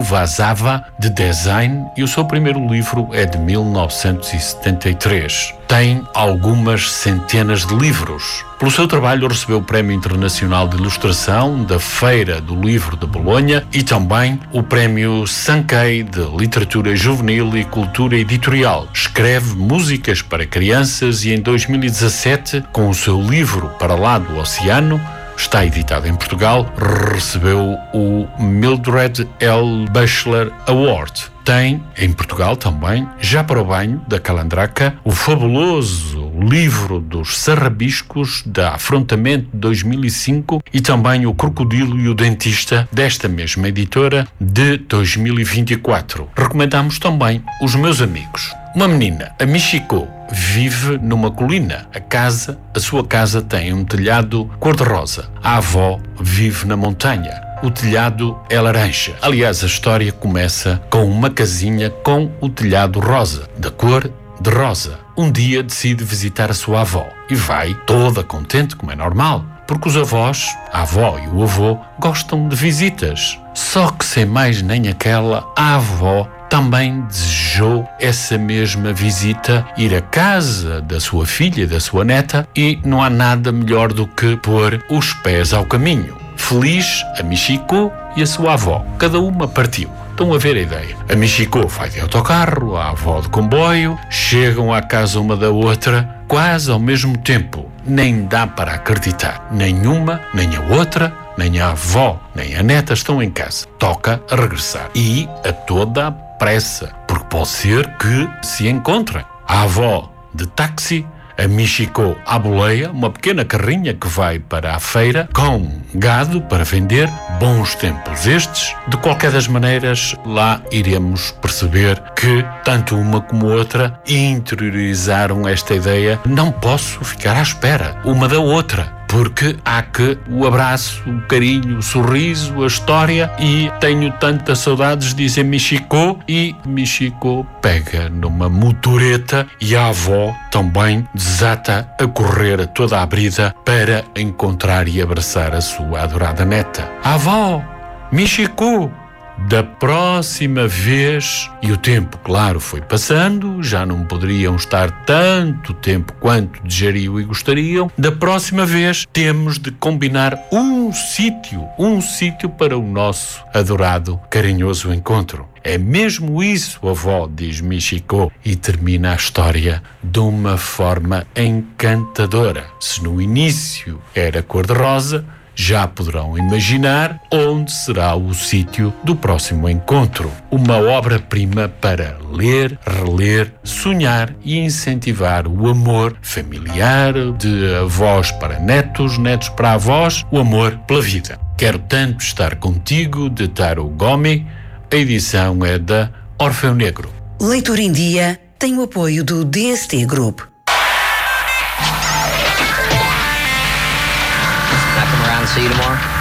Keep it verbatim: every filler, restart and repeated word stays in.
Vazava, de design, e o seu primeiro livro é de mil novecentos e setenta e três. Tem algumas centenas de livros. Pelo seu trabalho recebeu o Prémio Internacional de Ilustração da Feira do Livro de Bolonha e também o Prémio Sankei de Literatura Juvenil e Cultura Editorial. Escreve músicas para crianças e em dois mil e dezassete, com o seu livro Para Lá do Oceano, está editado em Portugal, recebeu o Mildred L. Bachelor Award. Tem, em Portugal também, Já para o Banho, da Calandraca, o fabuloso livro dos Sarrabiscos, da Afrontamento de dois mil e cinco, e também o Crocodilo e o Dentista, desta mesma editora, de dois mil e vinte e quatro. Recomendamos também Os Meus Amigos. Uma menina, a Michiko, vive numa colina. A casa, a sua casa tem um telhado cor-de-rosa. A avó vive na montanha. O telhado é laranja. Aliás, a história começa com uma casinha com o telhado rosa, da cor de rosa. Um dia decide visitar a sua avó e vai toda contente, como é normal, porque os avós, a avó e o avô, gostam de visitas. Só que sem mais nem aquela, a avó também desejou essa mesma visita, ir à casa da sua filha e da sua neta, e não há nada melhor do que pôr os pés ao caminho. Feliz, a Michiko e a sua avó. Cada uma partiu. Estão a ver a ideia. A Michiko vai de autocarro, a avó de comboio, chegam à casa uma da outra, quase ao mesmo tempo. Nem dá para acreditar. Nenhuma, nem a outra, nem a avó, nem a neta estão em casa. Toca a regressar. E a toda a pressa, porque pode ser que se encontrem. A avó de táxi, a Michiko à boleia, uma pequena carrinha que vai para a feira com gado para vender. Bons tempos estes. De qualquer das maneiras, lá iremos perceber que tanto uma como outra interiorizaram esta ideia. Não posso ficar à espera uma da outra, porque há que o abraço, o carinho, o sorriso, a história, e tenho tantas saudades, dizem Michiko, e Michiko pega numa motoreta e a avó também desata a correr a toda a brida para encontrar e abraçar a sua adorada neta. A avó, Michiko, da próxima vez, e o tempo, claro, foi passando, já não poderiam estar tanto tempo quanto desejariam e gostariam. Da próxima vez temos de combinar um sítio, um sítio para o nosso adorado, carinhoso encontro. É mesmo isso, avó, diz Michiko, e termina a história de uma forma encantadora. Se no início era cor-de-rosa, já poderão imaginar onde será o sítio do próximo encontro. Uma obra-prima para ler, reler, sonhar e incentivar o amor familiar, de avós para netos, netos para avós, o amor pela vida. Quero tanto estar contigo, de Taro Gomi. A edição é da Orfeu Negro. Leitura em Dia tem o apoio do D S T Group. See you tomorrow.